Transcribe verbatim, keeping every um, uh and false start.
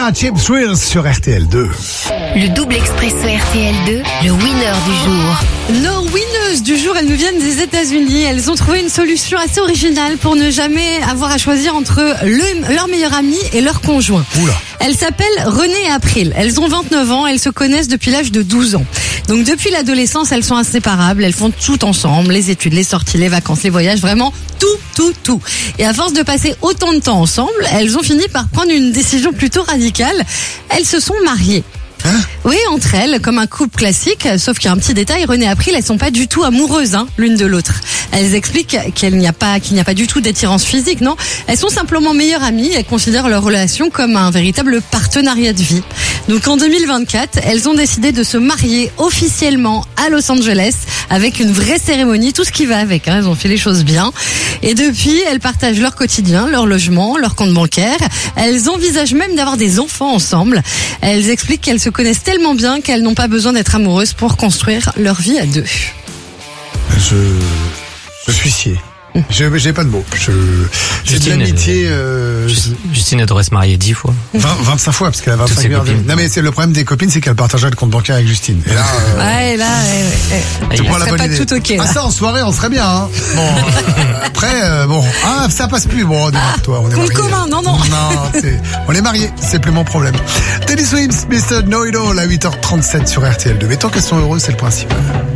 ça, Cheap Thrills sur R T L deux. Le double expresso R T L deux, le winner du jour. Nos winneuses du jour, elles nous viennent des États-Unis. Elles ont trouvé une solution assez originale pour ne jamais avoir à choisir entre le, leur meilleur ami et leur conjoint. Oula. Elles s'appellent Renée et April. Elles ont vingt-neuf ans, elles se connaissent depuis l'âge de douze ans. Donc depuis l'adolescence, elles sont inséparables, elles font tout ensemble, les études, les sorties, les vacances, les voyages, vraiment tout, tout, tout. Et à force de passer autant de temps ensemble, elles ont fini par prendre une décision plutôt radicale. Elles se sont mariées. Hein? Oui, entre elles, comme un couple classique, sauf qu'il y a un petit détail, Renée et April, elles sont pas du tout amoureuses, hein, l'une de l'autre. Elles expliquent qu'il n'y a pas, qu'il n'y a pas du tout d'attirance physique, non. Elles sont simplement meilleures amies, elles considèrent leur relation comme un véritable partenariat de vie. Donc en deux mille vingt-quatre, elles ont décidé de se marier officiellement à Los Angeles, avec une vraie cérémonie, tout ce qui va avec, hein, elles ont fait les choses bien. Et depuis, elles partagent leur quotidien, leur logement, leur compte bancaire. Elles envisagent même d'avoir des enfants ensemble. Elles expliquent qu'elles se connaissent tellement bien qu'elles n'ont pas besoin d'être amoureuses pour construire leur vie à deux. Je, je suis scié. Je, j'ai pas de mots. Je, j'ai de Justine, l'amitié, euh, Justine, elle devrait se marier dix fois. vingt, vingt-cinq fois, parce qu'elle a Toutes vingt-cinq ses milliards de- copines. Non, mais c'est le problème des copines, c'est qu'elle partageait le compte bancaire avec Justine. Et là, euh, Ouais, là, ouais, ouais, ouais. tu prends la serait bonne pas idée. tout ok, là. Ah, ça, en soirée, on serait bien, hein. Bon, euh, après, euh, bon, ah, ça passe plus. Bon, démarre toi, on est compte mariés. commun, non, non. Non, c'est, on est mariés, c'est plus mon problème. Teddy Swims, mister Know It All, à huit heures trente-sept sur R T L deux. Mais tant qu'elles sont heureuses, c'est le principal.